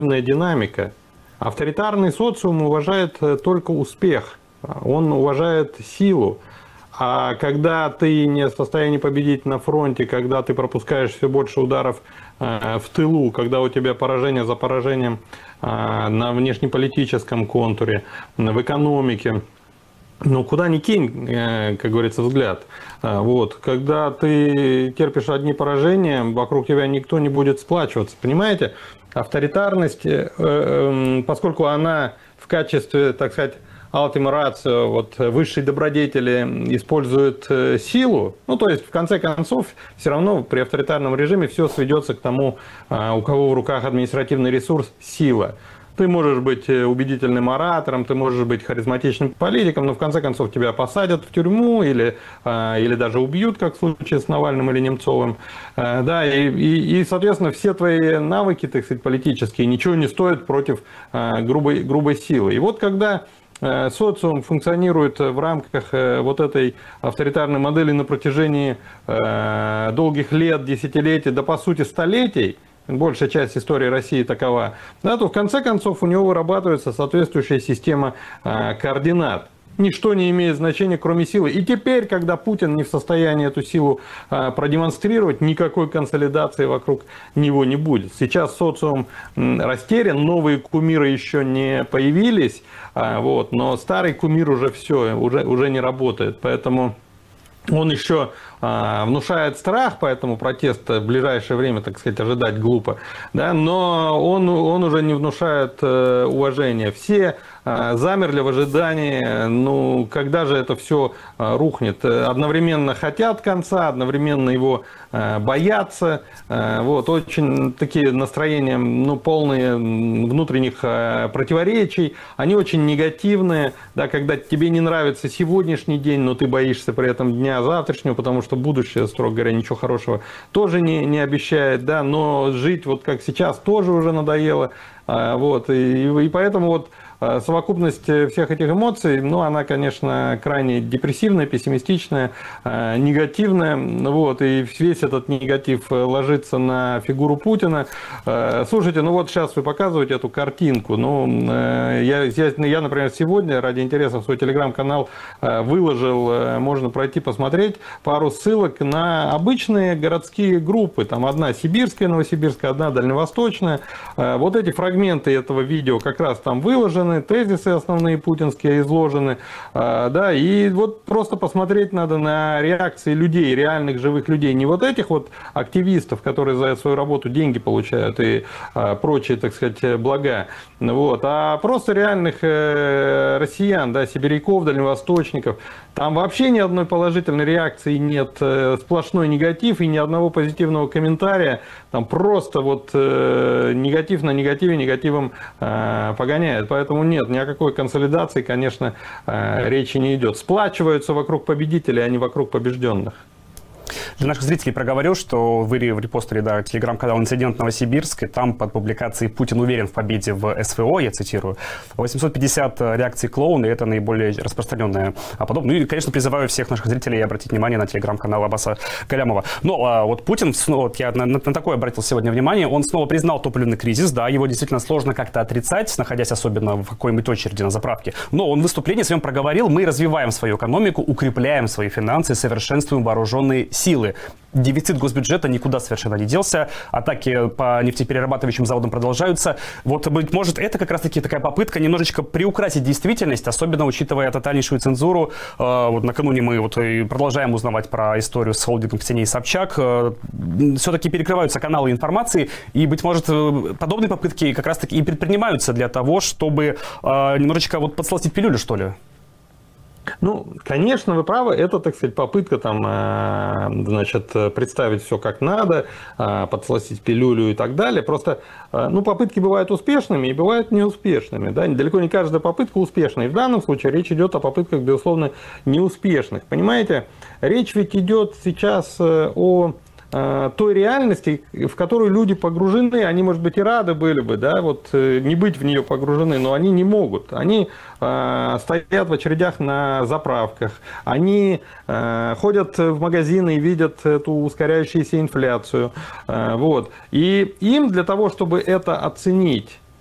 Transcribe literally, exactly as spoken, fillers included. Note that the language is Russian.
динамика. Авторитарный социум уважает только успех, он уважает силу. А когда ты не в состоянии победить на фронте, когда ты пропускаешь все больше ударов в тылу, когда у тебя поражение за поражением на внешнеполитическом контуре, в экономике, ну, куда ни кинь, как говорится, взгляд. Вот. Когда ты терпишь одни поражения, вокруг тебя никто не будет сплачиваться. Понимаете? Авторитарность, поскольку она в качестве, так сказать, ultima ratio, вот, высшей добродетели использует силу, ну, то есть, в конце концов, все равно при авторитарном режиме все сведется к тому, у кого в руках административный ресурс – сила. Ты можешь быть убедительным оратором, ты можешь быть харизматичным политиком, но в конце концов тебя посадят в тюрьму или, или даже убьют, как в случае с Навальным или Немцовым. Да, и, и, и, соответственно, все твои навыки, так сказать, политические ничего не стоят против грубой, грубой силы. И вот когда социум функционирует в рамках вот этой авторитарной модели на протяжении долгих лет, десятилетий, да по сути столетий, большая часть истории России такова, да, то в конце концов у него вырабатывается соответствующая система координат. Ничто не имеет значения, кроме силы. И теперь, когда Путин не в состоянии эту силу продемонстрировать, никакой консолидации вокруг него не будет. Сейчас социум растерян, новые кумиры еще не появились, вот, но старый кумир уже все, уже, уже не работает. Поэтому он еще внушает страх, поэтому протест в ближайшее время, так сказать, ожидать глупо. Да? Но он, он уже не внушает уважения. Все замерли в ожидании, ну, когда же это все рухнет. Одновременно хотят конца, одновременно его боятся. Вот, очень такие настроения, ну, полные внутренних противоречий. Они очень негативные, да, когда тебе не нравится сегодняшний день, но ты боишься при этом дня завтрашнего, потому что будущее, строго говоря, ничего хорошего тоже не, не обещает. Да, но жить вот как сейчас тоже уже надоело. Вот, и, и поэтому вот совокупность всех этих эмоций, ну, она, конечно, крайне депрессивная, пессимистичная, негативная, вот, и весь этот негатив ложится на фигуру Путина. Слушайте, ну вот сейчас вы показываете эту картинку, ну, я, я, я например, сегодня ради интереса в свой телеграм-канал выложил, можно пройти посмотреть, пару ссылок на обычные городские группы, там одна сибирская, новосибирская, одна дальневосточная, вот эти фрагменты этого видео как раз там выложены, тезисы основные путинские изложены, да, и вот просто посмотреть надо на реакции людей, реальных живых людей, не вот этих вот активистов, которые за свою работу деньги получают и прочие, так сказать, блага, вот, а просто реальных россиян, да, сибиряков, дальневосточников. Там вообще ни одной положительной реакции нет, сплошной негатив и ни одного позитивного комментария, там просто вот негатив на негативе, негативом погоняет, поэтому нет, ни о какой консолидации, конечно, речи не идет. Сплачиваются вокруг победителей, а не вокруг побежденных. Для наших зрителей проговорю, что вы репостили, да, телеграм-канал «Инцидент Новосибирск», и там под публикацией «Путин уверен в победе в СВО», я цитирую, восемьсот пятьдесят реакций клоуна, и это наиболее распространенная подобная. Ну и, конечно, призываю всех наших зрителей обратить внимание на телеграм-канал Аббаса Галямова. Но а, вот Путин, снова, вот я на, на, на такое обратил сегодня внимание, он снова признал топливный кризис, да, его действительно сложно как-то отрицать, находясь особенно в какой-нибудь очереди на заправке. Но он в выступлении своем проговорил: мы развиваем свою экономику, укрепляем свои финансы, совершенствуем вооруженные силы. Дефицит госбюджета никуда совершенно не делся. Атаки по нефтеперерабатывающим заводам продолжаются. Вот, быть может, это как раз-таки такая попытка немножечко приукрасить действительность, особенно учитывая тотальнейшую цензуру. Вот накануне мы вот продолжаем узнавать про историю с холдингом Ксении Собчак. Все-таки перекрываются каналы информации, и, быть может, подобные попытки как раз-таки и предпринимаются для того, чтобы немножечко вот подсластить пилюлю, что ли. Ну, конечно, вы правы, это, так сказать, попытка там, значит, представить все как надо, подсластить пилюлю и так далее. Просто, ну, попытки бывают успешными и бывают неуспешными, да, далеко не каждая попытка успешна. И в данном случае речь идет о попытках, безусловно, неуспешных. Понимаете, речь ведь идет сейчас о той реальности, в которую люди погружены, они, может быть, и рады были бы, да, вот не быть в нее погружены, но они не могут. Они э, стоят в очередях на заправках, они э, ходят в магазины и видят эту ускоряющуюся инфляцию, э, вот. И им для того, чтобы это оценить,